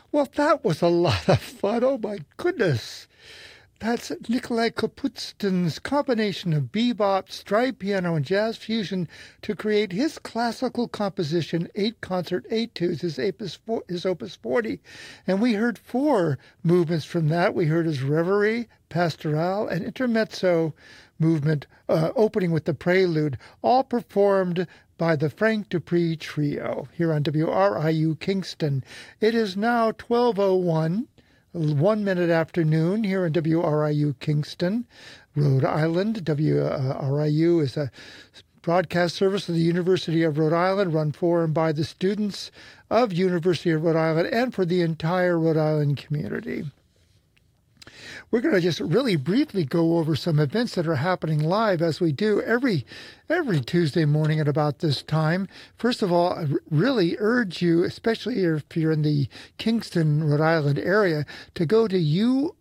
Well, that was a lot of fun. Oh, my goodness. That's Nikolai Kapustin's combination of bebop, stride piano, and jazz fusion to create his classical composition, 8 Concert Etudes, his Opus 40. And we heard 4 movements from that. We heard his Reverie, Pastoral, and Intermezzo movement, opening with the Prelude, all performed by the Frank Dupree Trio here on WRIU Kingston. It is now 12:01. 1 minute after noon here in WRIU Kingston, Rhode Island. WRIU is a broadcast service of the University of Rhode Island, run for and by the students of University of Rhode Island and for the entire Rhode Island community. We're going to just really briefly go over some events that are happening live, as we do every Tuesday morning at about this time. First of all, I really urge you, especially if you're in the Kingston, Rhode Island area, to go to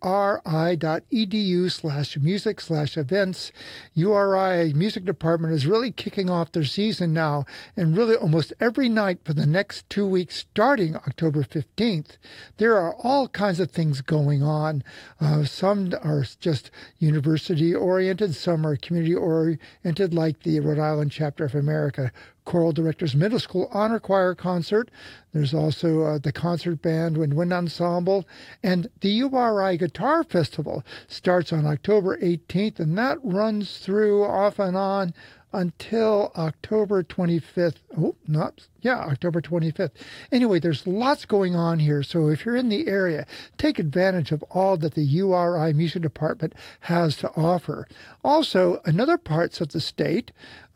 uri.edu/music/events. URI Music Department is really kicking off their season now, and really almost every night for the next 2 weeks, starting October 15th, there are all kinds of things going on. Some are just university-oriented, some are community-oriented, like the Rhode Island Chapter of America Choral Directors Middle School Honor Choir Concert. There's also the concert band and wind ensemble. And the URI Guitar Festival starts on October 18th, and that runs through off and on until October 25th. October 25th. Anyway, there's lots going on here. So if you're in the area, take advantage of all that the URI Music Department has to offer. Also, in other parts of the state,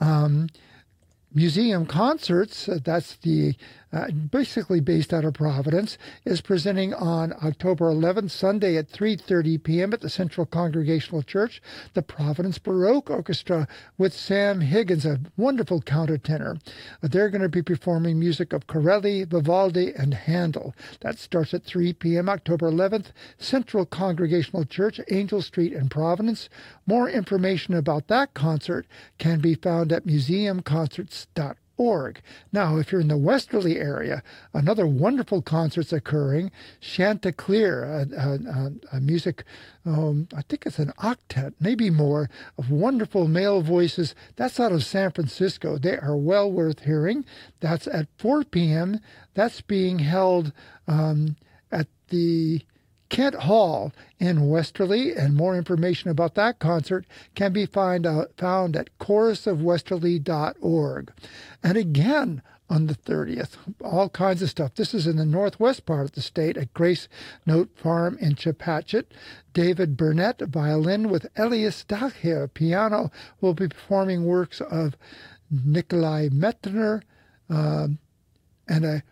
Museum Concerts, that's the basically based out of Providence, is presenting on October 11th, Sunday at 3:30 p.m. at the Central Congregational Church, the Providence Baroque Orchestra with Sam Higgins, a wonderful countertenor. They're going to be performing music of Corelli, Vivaldi, and Handel. That starts at 3 p.m. October 11th, Central Congregational Church, Angel Street in Providence. More information about that concert can be found at museumconcerts.org. Now, if you're in the Westerly area, another wonderful concert's occurring. Chanticleer, a music, I think it's an octet, maybe more, of wonderful male voices. That's out of San Francisco. They are well worth hearing. That's at 4 p.m. That's being held at the Kent Hall in Westerly, and more information about that concert can be found at chorusofwesterly.org. And again, on the 30th, all kinds of stuff. This is in the northwest part of the state at Grace Note Farm in Chepachet. David Burnett, violin, with Elias Dachir, piano, will be performing works of Nikolai Metner and a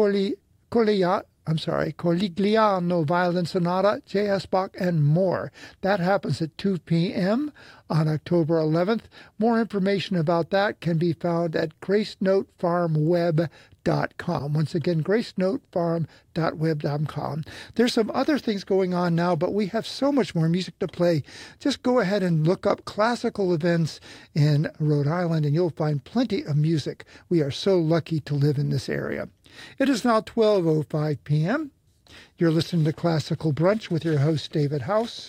Coligliano Violin Sonata, J.S. Bach, and more. That happens at 2 p.m. on October 11th. More information about that can be found at gracenotefarmweb.com. Once again, gracenotefarm.web.com. There's some other things going on now, but we have so much more music to play. Just go ahead and look up classical events in Rhode Island, and you'll find plenty of music. We are so lucky to live in this area. It is now 12:05 p.m. You're listening to Classical Brunch with your host, David House.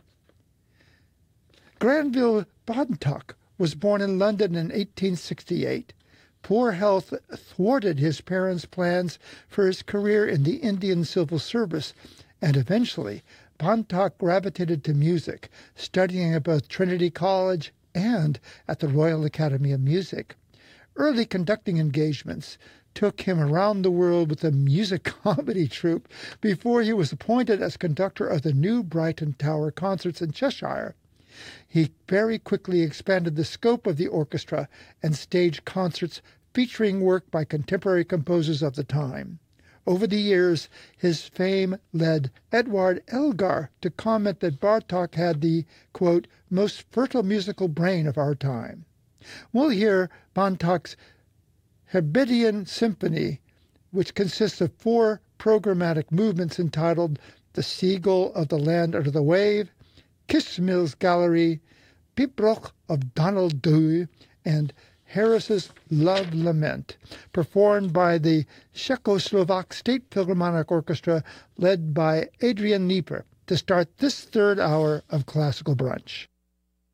Granville Bontoc was born in London in 1868. Poor health thwarted his parents' plans for his career in the Indian Civil Service, and eventually Bontoc gravitated to music, studying at both Trinity College and at the Royal Academy of Music. Early conducting engagements took him around the world with a music comedy troupe before he was appointed as conductor of the New Brighton Tower Concerts in Cheshire. He very quickly expanded the scope of the orchestra and staged concerts featuring work by contemporary composers of the time. Over the years, his fame led Edward Elgar to comment that Bartók had the, quote, most fertile musical brain of our time. We'll hear Bontók's Hebridean Symphony, which consists of 4 programmatic movements entitled The Seagull of the Land Under the Wave, Kishmill's Gallery, Pibroch of Donald Dhu, and Harris's Love Lament, performed by the Czechoslovak State Philharmonic Orchestra led by Adrian Nieper, to start this third hour of Classical Brunch.